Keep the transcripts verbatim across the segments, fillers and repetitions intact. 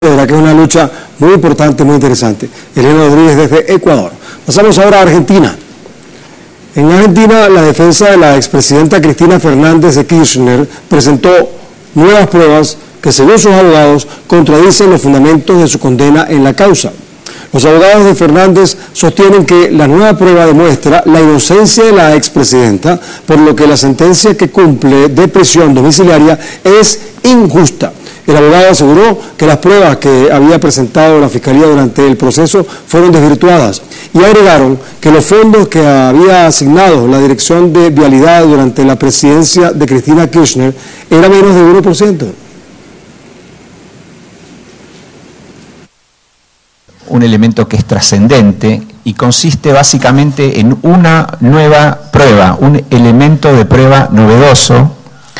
De verdad que es una lucha muy importante, muy interesante. Elena Rodríguez desde Ecuador. Pasamos ahora a Argentina. En Argentina, la defensa de la expresidenta Cristina Fernández de Kirchner presentó nuevas pruebas que, según sus abogados, contradicen los fundamentos de su condena en la causa. Los abogados de Fernández sostienen que la nueva prueba demuestra la inocencia de la expresidenta, por lo que la sentencia que cumple de prisión domiciliaria es injusta. El abogado aseguró que las pruebas que había presentado la Fiscalía durante el proceso fueron desvirtuadas y agregaron que los fondos que había asignado la Dirección de Vialidad durante la presidencia de Cristina Kirchner era menos de uno por ciento. Un elemento que es trascendente y consiste básicamente en una nueva prueba, un elemento de prueba novedoso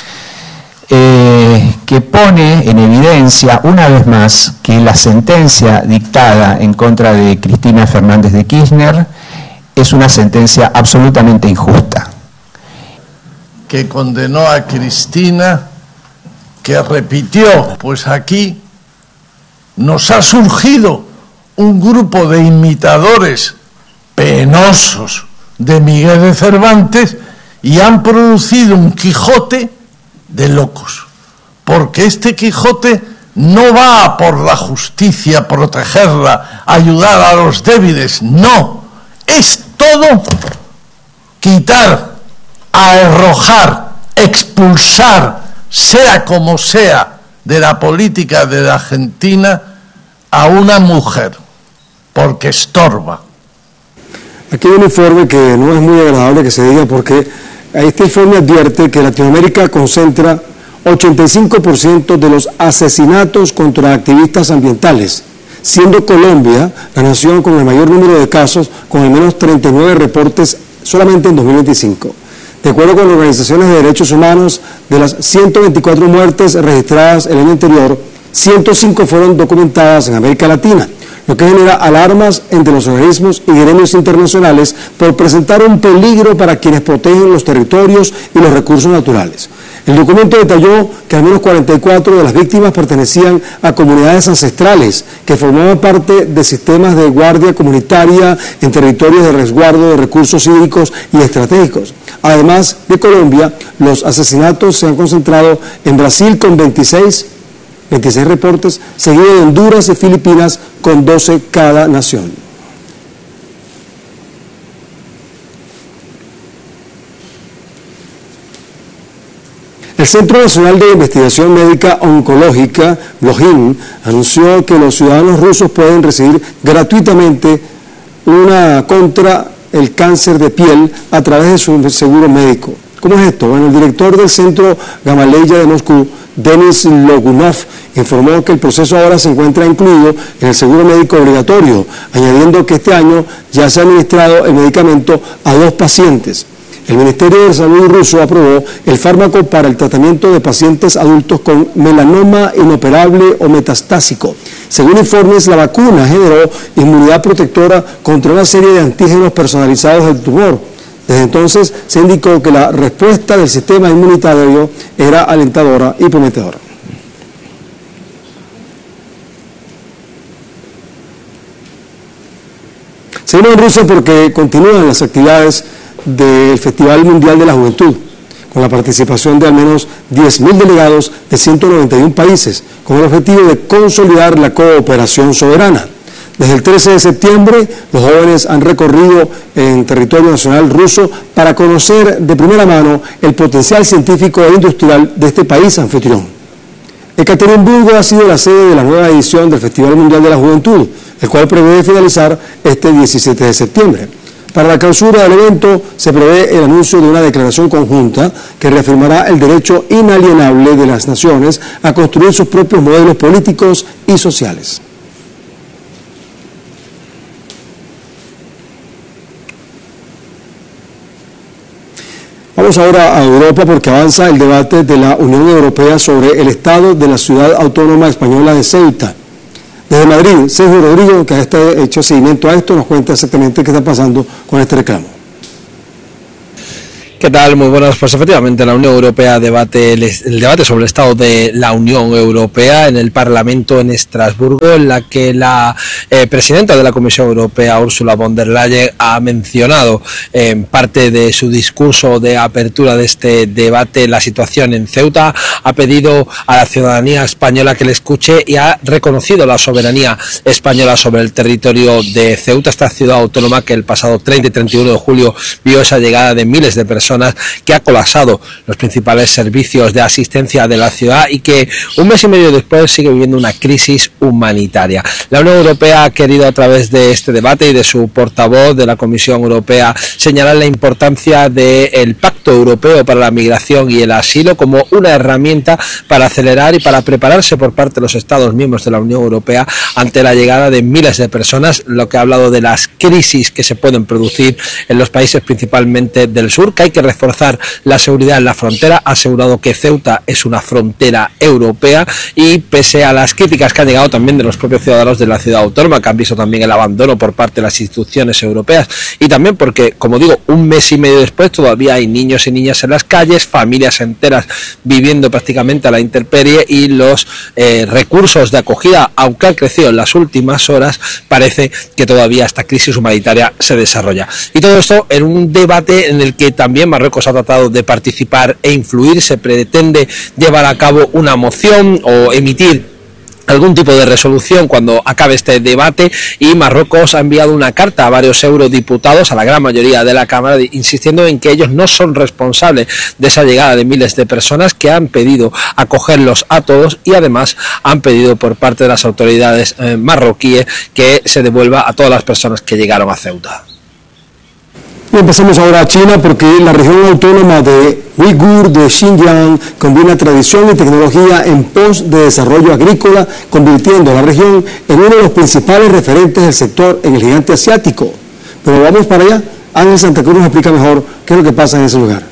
eh, que pone en evidencia una vez más que la sentencia dictada en contra de Cristina Fernández de Kirchner es una sentencia absolutamente injusta. Que condenó a Cristina, que repitió, pues aquí nos ha surgido un grupo de imitadores penosos de Miguel de Cervantes y han producido un Quijote de locos, porque este Quijote no va por la justicia, protegerla, ayudar a los débiles, no, es todo quitar, arrojar, expulsar, sea como sea, de la política de la Argentina a una mujer, porque estorba. Aquí hay un informe que no es muy agradable que se diga, porque este informe advierte que Latinoamérica concentra ochenta y cinco por ciento de los asesinatos contra activistas ambientales, siendo Colombia la nación con el mayor número de casos, con al menos treinta y nueve reportes solamente en dos mil veinticinco. De acuerdo con las organizaciones de derechos humanos, de las ciento veinticuatro muertes registradas el año anterior, ciento cinco fueron documentadas en América Latina, lo que genera alarmas entre los organismos y gremios internacionales por presentar un peligro para quienes protegen los territorios y los recursos naturales. El documento detalló que al menos cuarenta y cuatro de las víctimas pertenecían a comunidades ancestrales que formaban parte de sistemas de guardia comunitaria en territorios de resguardo de recursos hídricos y estratégicos. Además de Colombia, los asesinatos se han concentrado en Brasil con veintiséis reportes, seguido de Honduras y Filipinas con doce cada nación. El Centro Nacional de Investigación Médica Oncológica, LOGIN, anunció que los ciudadanos rusos pueden recibir gratuitamente una contra el cáncer de piel a través de su seguro médico. ¿Cómo es esto? Bueno, el director del Centro Gamaleya de Moscú, Denis Logunov, informó que el proceso ahora se encuentra incluido en el seguro médico obligatorio, añadiendo que este año ya se ha administrado el medicamento a dos pacientes. El Ministerio de Salud ruso aprobó el fármaco para el tratamiento de pacientes adultos con melanoma inoperable o metastásico. Según informes, la vacuna generó inmunidad protectora contra una serie de antígenos personalizados del tumor. Desde entonces se indicó que la respuesta del sistema inmunitario era alentadora y prometedora. Seguimos en Rusia porque continúan las actividades del Festival Mundial de la Juventud, con la participación de al menos diez mil delegados de ciento noventa y uno países, con el objetivo de consolidar la cooperación soberana. Desde el trece de septiembre, los jóvenes han recorrido en territorio nacional ruso para conocer de primera mano el potencial científico e industrial de este país anfitrión. Ekaterimburgo ha sido la sede de la nueva edición del Festival Mundial de la Juventud, el cual prevé finalizar este diecisiete de septiembre. Para la clausura del evento se prevé el anuncio de una declaración conjunta que reafirmará el derecho inalienable de las naciones a construir sus propios modelos políticos y sociales. Vamos ahora a Europa porque avanza el debate de la Unión Europea sobre el estado de la ciudad autónoma española de Ceuta. Desde Madrid, Sergio Rodrigo, que ha hecho seguimiento a esto, nos cuenta exactamente qué está pasando con este reclamo. ¿Qué tal? Muy buenas. Pues efectivamente la Unión Europea debate el, el debate sobre el estado de la Unión Europea en el Parlamento en Estrasburgo, en la que la eh, presidenta de la Comisión Europea, Ursula von der Leyen, ha mencionado en parte de su discurso de apertura de este debate la situación en Ceuta, ha pedido a la ciudadanía española que le escuche y ha reconocido la soberanía española sobre el territorio de Ceuta, esta ciudad autónoma que el pasado treinta y treinta y uno de julio vio esa llegada de miles de personas, que ha colapsado los principales servicios de asistencia de la ciudad y que un mes y medio después sigue viviendo una crisis humanitaria. La Unión Europea ha querido, a través de este debate y de su portavoz de la Comisión Europea, señalar la importancia del Pacto Europeo para la Migración y el Asilo como una herramienta para acelerar y para prepararse por parte de los Estados miembros de la Unión Europea ante la llegada de miles de personas, lo que ha hablado de las crisis que se pueden producir en los países principalmente del sur, que hay que reforzar la seguridad en la frontera. Ha asegurado que Ceuta es una frontera europea y pese a las críticas que han llegado también de los propios ciudadanos de la ciudad autónoma, que han visto también el abandono por parte de las instituciones europeas y también porque, como digo, un mes y medio después todavía hay niños y niñas en las calles, familias enteras viviendo prácticamente a la intemperie y los eh, recursos de acogida, aunque han crecido en las últimas horas, parece que todavía esta crisis humanitaria se desarrolla. Y todo esto en un debate en el que también Marruecos ha tratado de participar e influir. Se pretende llevar a cabo una moción o emitir algún tipo de resolución cuando acabe este debate, y Marruecos ha enviado una carta a varios eurodiputados, a la gran mayoría de la Cámara, insistiendo en que ellos no son responsables de esa llegada de miles de personas, que han pedido acogerlos a todos y además han pedido por parte de las autoridades eh, marroquíes que se devuelva a todas las personas que llegaron a Ceuta. Bien, pasamos ahora a China, porque la región autónoma de Uigur de Xinjiang combina tradición y tecnología en pos de desarrollo agrícola, convirtiendo a la región en uno de los principales referentes del sector en el gigante asiático. Pero vamos para allá. Ángel Santa Cruz nos explica mejor qué es lo que pasa en ese lugar.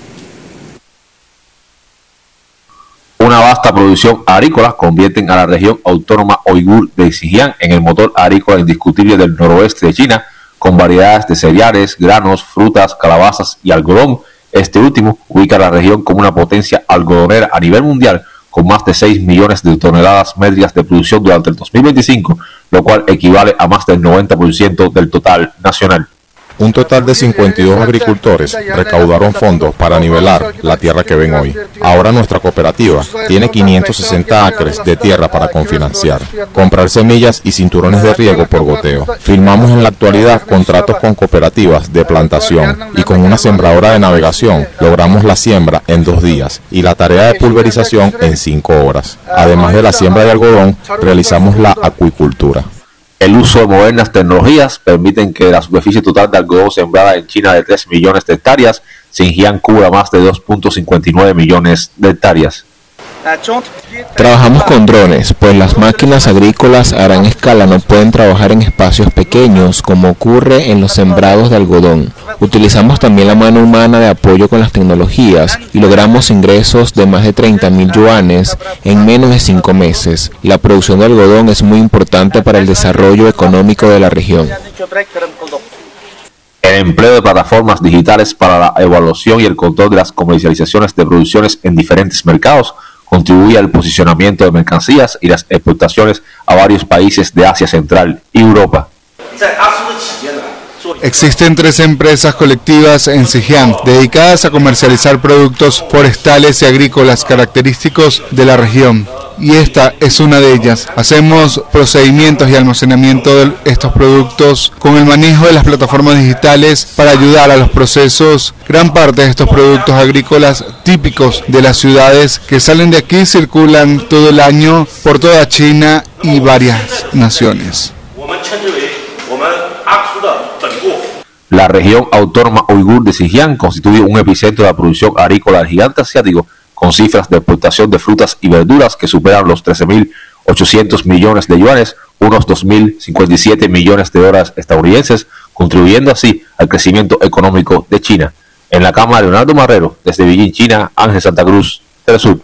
Una vasta producción agrícola convierten a la región autónoma Uigur de Xinjiang en el motor agrícola indiscutible del noroeste de China, con variedades de cereales, granos, frutas, calabazas y algodón. Este último ubica a la región como una potencia algodonera a nivel mundial, con más de seis millones de toneladas métricas de producción durante el dos mil veinticinco, lo cual equivale a más del noventa por ciento del total nacional. Un total de cincuenta y dos agricultores recaudaron fondos para nivelar la tierra que ven hoy. Ahora nuestra cooperativa tiene quinientos sesenta acres de tierra para confinanciar, comprar semillas y cinturones de riego por goteo. Firmamos en la actualidad contratos con cooperativas de plantación y con una sembradora de navegación logramos la siembra en dos días y la tarea de pulverización en cinco horas. Además de la siembra de algodón, realizamos la acuicultura. El uso de modernas tecnologías permiten que la superficie total de algodón sembrada en China de tres millones de hectáreas, Xinjiang cubra más de dos punto cincuenta y nueve millones de hectáreas. Trabajamos con drones, pues las máquinas agrícolas a gran escala no pueden trabajar en espacios pequeños como ocurre en los sembrados de algodón. Utilizamos también la mano humana de apoyo con las tecnologías y logramos ingresos de más de treinta mil yuanes en menos de cinco meses. La producción de algodón es muy importante para el desarrollo económico de la región. El empleo de plataformas digitales para la evaluación y el control de las comercializaciones de producciones en diferentes mercados contribuye al posicionamiento de mercancías y las exportaciones a varios países de Asia Central y Europa. Existen tres empresas colectivas en Xinjiang dedicadas a comercializar productos forestales y agrícolas característicos de la región, y esta es una de ellas. Hacemos procedimientos y almacenamiento de estos productos con el manejo de las plataformas digitales para ayudar a los procesos. Gran parte de estos productos agrícolas típicos de las ciudades que salen de aquí circulan todo el año por toda China y varias naciones. La región autónoma Uigur de Xinjiang constituye un epicentro de la producción agrícola del gigante asiático, con cifras de exportación de frutas y verduras que superan los trece mil ochocientos millones de yuanes, unos dos mil cincuenta y siete millones de dólares estadounidenses, contribuyendo así al crecimiento económico de China. En la Cámara, Leonardo Marrero, desde Beijing, China, Ángel Santa Cruz, Telesur.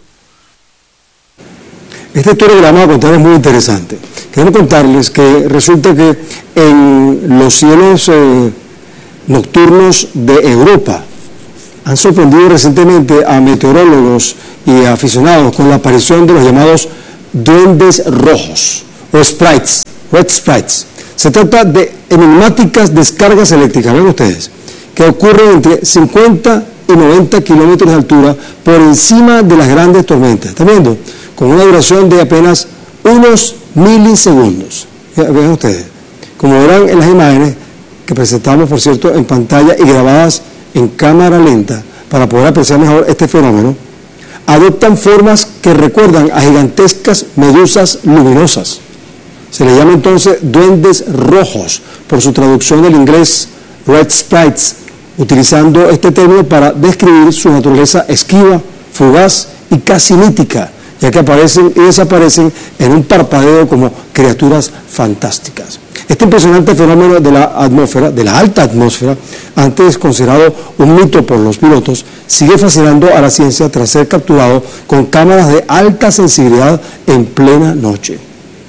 Esta historia que le vamos a contar es muy interesante. Queremos contarles que resulta que en los cielos eh, nocturnos de Europa, han sorprendido recientemente a meteorólogos y a aficionados con la aparición de los llamados duendes rojos o sprites, red sprites. Se trata de enigmáticas descargas eléctricas, ven ustedes, que ocurren entre cincuenta y noventa kilómetros de altura por encima de las grandes tormentas. ¿Están viendo? Con una duración de apenas unos milisegundos. Vean ustedes, como verán en las imágenes que presentamos, por cierto, en pantalla y grabadas en cámara lenta para poder apreciar mejor este fenómeno, adoptan formas que recuerdan a gigantescas medusas luminosas. Se le llama entonces duendes rojos, por su traducción del inglés red sprites, utilizando este término para describir su naturaleza esquiva, fugaz y casi mítica, ya que aparecen y desaparecen en un parpadeo como criaturas fantásticas. Este impresionante fenómeno de la atmósfera, de la alta atmósfera, antes considerado un mito por los pilotos, sigue fascinando a la ciencia tras ser capturado con cámaras de alta sensibilidad en plena noche.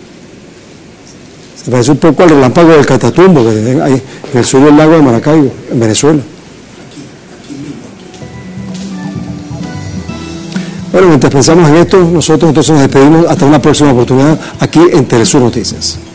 Se parece un poco al relámpago del Catatumbo, que ven ahí en el sur del lago de Maracaibo, en Venezuela. Bueno, mientras pensamos en esto, nosotros entonces nos despedimos hasta una próxima oportunidad aquí en Telesur Noticias.